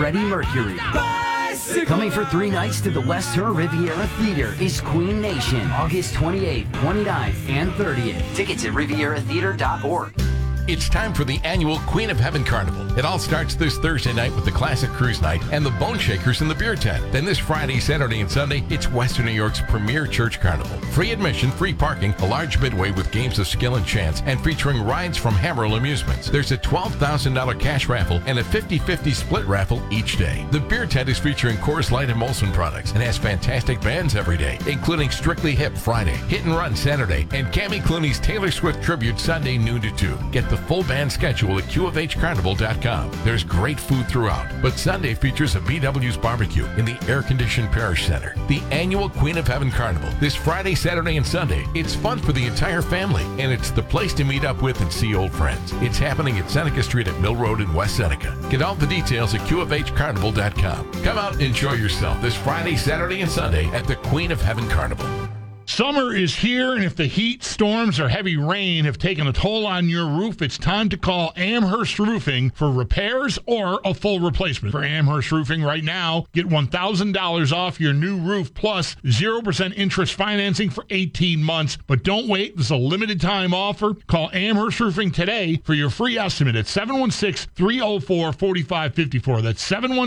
Freddie Mercury. Coming for 3 nights to the Western Riviera Theater is Queen Nation, August 28th, 29th, and 30th. Tickets at rivieratheater.org. It's time for the annual Queen of Heaven Carnival. It all starts this Thursday night with the Classic Cruise Night and the Bone Shakers in the Beer Tent. Then this Friday, Saturday, and Sunday, it's Western New York's premier church carnival. Free admission, free parking, a large midway with games of skill and chance, and featuring rides from Hammerl Amusements. There's a $12,000 cash raffle and a 50-50 split raffle each day. The Beer Tent is featuring Coors Light and Molson products and has fantastic bands every day, including Strictly Hip Friday, Hit and Run Saturday, and Cammie Clooney's Taylor Swift Tribute Sunday noon to 2. Get the full band schedule at qofhcarnival.com. There's great food throughout, but Sunday features a BW's barbecue in the air-conditioned Parish Center. The annual Queen of Heaven Carnival, this Friday, Saturday, and Sunday. It's fun for the entire family, and it's the place to meet up with and see old friends. It's happening at Seneca Street at Mill Road in West Seneca. Get all the details at qofhcarnival.com. Come out and enjoy yourself this Friday, Saturday, and Sunday at the Queen of Heaven Carnival. Summer is here, and if the heat, storms, or heavy rain have taken a toll on your roof, it's time to call Amherst Roofing for repairs or a full replacement. For Amherst Roofing right now, get $1,000 off your new roof plus 0% interest financing for 18 months. But don't wait. This is a limited time offer. Call Amherst Roofing today for your free estimate at 716-304-4554. That's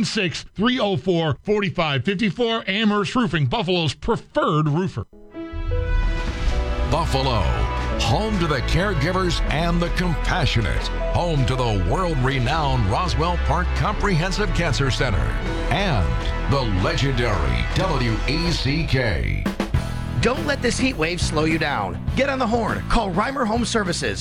716-304-4554. Amherst Roofing, Buffalo's preferred roofer. Buffalo, home to the caregivers and the compassionate, home to the world-renowned Roswell Park Comprehensive Cancer Center, and the legendary WECK. Don't let this heat wave slow you down. Get on the horn. Call Reimer Home Services,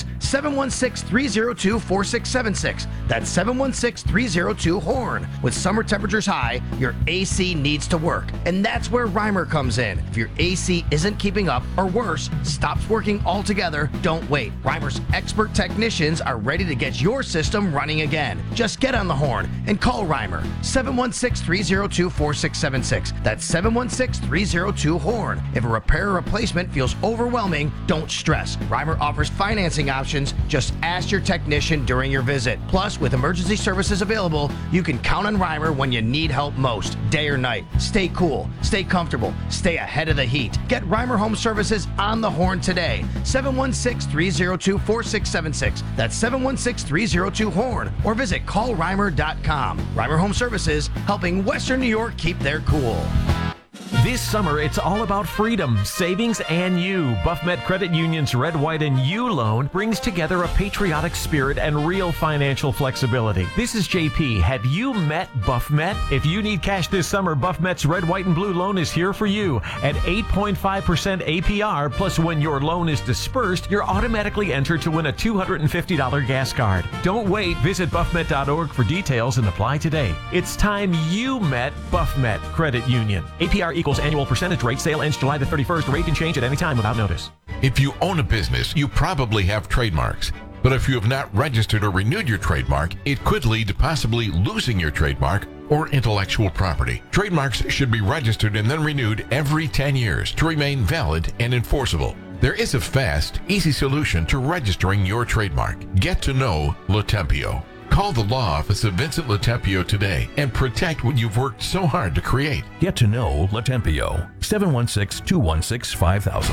716-302-4676. That's 716-302-HORN. With summer temperatures high, your AC needs to work. And that's where Reimer comes in. If your AC isn't keeping up, or worse, stops working altogether, don't wait. Reimer's expert technicians are ready to get your system running again. Just get on the horn and call Reimer, 716-302-4676. That's 716-302-HORN. If a repair or replacement feels overwhelming, don't stress. Reimer offers financing options. Just ask your technician during your visit. Plus, with emergency services available, you can count on Reimer when you need help most, day or night. Stay cool, stay comfortable, stay ahead of the heat. Get Reimer Home Services on the horn today. 716-302-4676. That's 716-302-HORN. Or visit callreimer.com. Reimer Home Services, helping Western New York keep their cool. This summer, it's all about freedom, savings, and you. BuffMet Credit Union's Red, White, and You loan brings together a patriotic spirit and real financial flexibility. This is JP. Have you met BuffMet? If you need cash this summer, BuffMet's Red, White, and Blue loan is here for you at 8.5% APR. Plus, when your loan is dispersed, you're automatically entered to win a $250 gas card. Don't wait. Visit buffmet.org for details and apply today. It's time you met BuffMet Credit Union. APR equals annual percentage rate. Sale ends July the 31st. Rate can change at any time without notice. If you own a business, you probably have trademarks. But if you have not registered or renewed your trademark, it could lead to possibly losing your trademark or intellectual property. Trademarks should be registered and then renewed every 10 years to remain valid and enforceable. There is a fast, easy solution to registering your trademark. Get to know Latempio. Call the law office of Vincent Latempio today and protect what you've worked so hard to create. Get to know Latempio. 716-216-5000.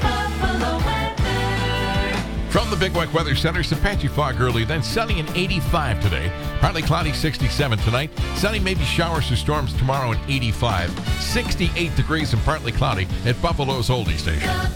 From the Big Wet Weather Center, some patchy fog early, then sunny and 85 today. Partly cloudy, 67 tonight. Sunny, maybe showers or storms tomorrow and 85. 68 degrees and partly cloudy at Buffalo's Oldie Station.